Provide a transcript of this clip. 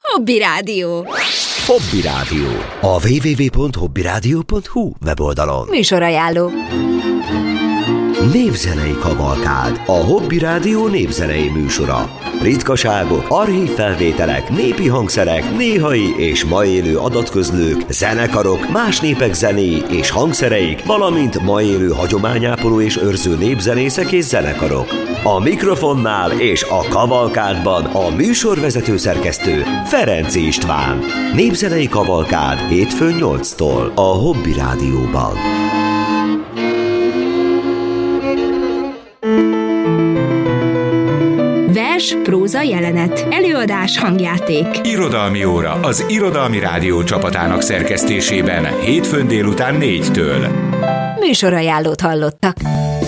Hobby Rádió. Hobby Rádió. A www.hobbyradio.hu weboldalon. Műsorajánló. Névzenei kavalkád. A Hobby Rádió népzenei műsora. Ritkaságok, archív felvételek, népi hangszerek, néhai és ma élő adatközlők, zenekarok, más népek zenéi és hangszereik, valamint ma élő hagyományápoló és őrző népzenészek és zenekarok. A mikrofonnál és a kavalkádban a műsorvezető szerkesztő Ferenczy István. Népzenei kavalkád hétfőn 8-tól a Hobby Rádióban. Vers, próza, jelenet, előadás, hangjáték. Irodalmi óra az Irodalmi Rádió csapatának szerkesztésében hétfőn délután 4-től. Műsorajánlót hallottak.